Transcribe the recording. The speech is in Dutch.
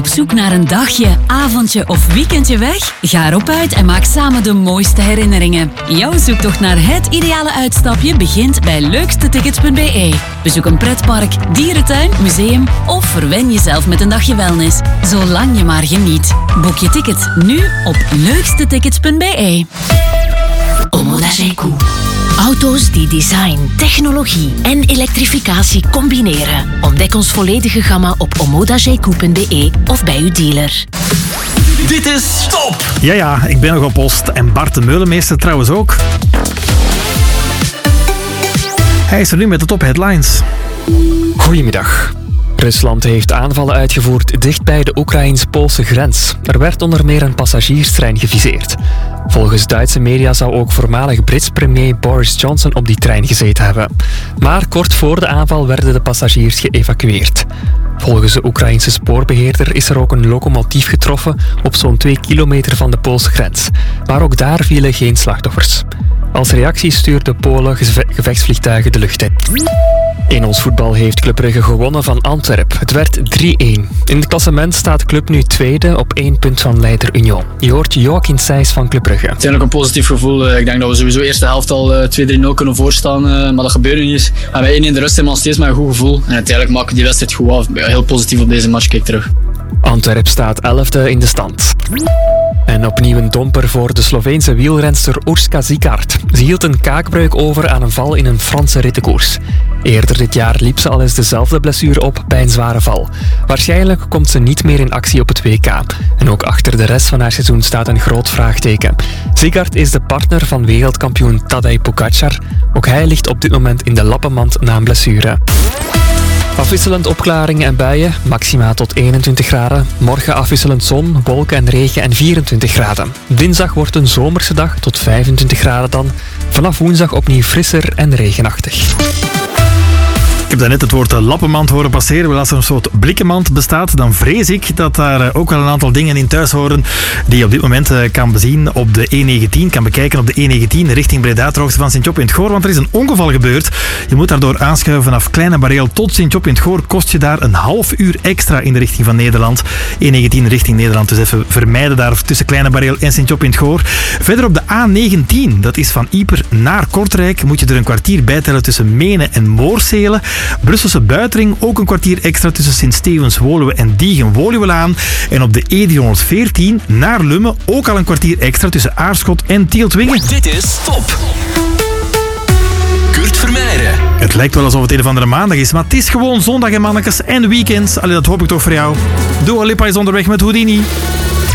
Op zoek naar een dagje, avondje of weekendje weg? Ga erop uit en maak samen de mooiste herinneringen. Jouw zoektocht naar het ideale uitstapje begint bij leukstetickets.be. Bezoek een pretpark, dierentuin, museum of verwen jezelf met een dagje wellness. Zolang je maar geniet. Boek je ticket nu op leukstetickets.be. Omoda-Gecou. Auto's die design, technologie en elektrificatie combineren. Ontdek ons volledige gamma op omodagecou.be of bij uw dealer. Dit is Top! Ja, ik ben nog op post. En Bart de Meulemeester trouwens ook. Hij is er nu met de top headlines. Goedemiddag. Rusland heeft aanvallen uitgevoerd dicht bij de Oekraïns-Poolse grens. Er werd onder meer een passagierstrein geviseerd. Volgens Duitse media zou ook voormalig Brits premier Boris Johnson op die trein gezeten hebben. Maar kort voor de aanval werden de passagiers geëvacueerd. Volgens de Oekraïnse spoorbeheerder is er ook een locomotief getroffen op zo'n 2 kilometer van de Poolse grens. Maar ook daar vielen geen slachtoffers. Als reactie stuurde Polen gevechtsvliegtuigen de lucht in. In ons voetbal heeft Club Brugge gewonnen van Antwerp. Het werd 3-1. In het klassement staat de club nu tweede op 1 punt van leider Union. Je hoort Joachim Sijs van Club Brugge. Het is ook een positief gevoel. Ik denk dat we sowieso de eerste helft al 2-3-0 kunnen voorstaan. Maar dat gebeurde niet. En wij 1 in de rust hebben nog steeds met een goed gevoel. En uiteindelijk maken we die wedstrijd goed af. Heel positief op deze match, kijk terug. Antwerp staat 11e in de stand. En opnieuw een domper voor de Sloveense wielrenster Urška Zigart. Ze hield een kaakbreuk over aan een val in een Franse rittenkoers. Eerder dit jaar liep ze al eens dezelfde blessure op bij een zware val. Waarschijnlijk komt ze niet meer in actie op het WK. En ook achter de rest van haar seizoen staat een groot vraagteken. Zigart is de partner van wereldkampioen Tadej Pogačar. Ook hij ligt op dit moment in de lappenmand na een blessure. Afwisselend opklaringen en buien, maxima tot 21 graden. Morgen afwisselend zon, wolken en regen en 24 graden. Dinsdag wordt een zomerse dag tot 25 graden dan. Vanaf woensdag opnieuw frisser en regenachtig. Ik heb daarnet het woord lappenmand horen passeren. Wel, als er een soort blikkenmand bestaat, dan vrees ik dat daar ook wel een aantal dingen in thuis horen die je op dit moment kan bezien op de E19, kan bekijken op de E19 richting Breda, ter hoogte van Sint-Job in het Goor, want er is een ongeval gebeurd. Je moet daardoor aanschuiven vanaf Kleine Bareel tot Sint-Job in het Goor. Kost je daar een half uur extra in de richting van Nederland. E19 richting Nederland, dus even vermijden daar tussen Kleine Bareel en Sint-Job in het Goor. Verder op de A19, dat is van Ieper naar Kortrijk, moet je er een kwartier bijtellen tussen Menen en Moorselen. Brusselse Buitering ook een kwartier extra tussen Sint-Stevens, Woluwe en Diegen-Woluwe aan. En op de E314 naar Lummen ook al een kwartier extra tussen Aarschot en Tieltwingen. Dit is Top. Kurt Vermeijren. Het lijkt wel alsof het een of andere maandag is, maar het is gewoon zondag en mannetjes en weekend. Allee, dat hoop ik toch voor jou. Dua Lipa is onderweg met Houdini.